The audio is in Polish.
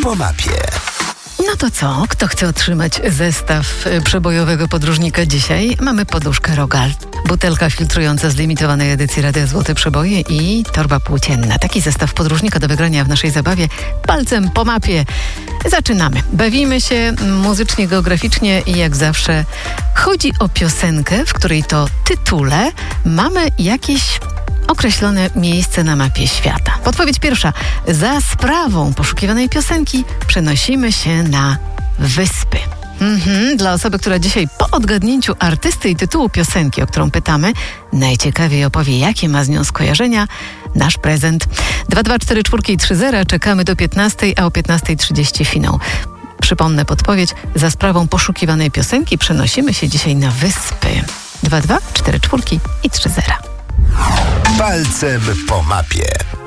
po mapie. No to co? Kto chce otrzymać zestaw przebojowego podróżnika dzisiaj? Mamy poduszkę Rogal, butelka filtrująca z limitowanej edycji Radia Złote Przeboje i torba płócienna. Taki zestaw podróżnika do wygrania w naszej zabawie Palcem po mapie. Zaczynamy. Bawimy się muzycznie, geograficznie i jak zawsze chodzi o piosenkę, w której to tytule mamy jakieś określone miejsce na mapie świata. Podpowiedź pierwsza. Za sprawą poszukiwanej piosenki przenosimy się na wyspy. Dla osoby, która dzisiaj po odgadnięciu artysty i tytułu piosenki, o którą pytamy, najciekawiej opowie, jakie ma z nią skojarzenia, nasz prezent. 22430 czekamy do 15, a o 15:30 finał. Przypomnę podpowiedź. Za sprawą poszukiwanej piosenki przenosimy się dzisiaj na wyspy. 22430. Palcem po mapie.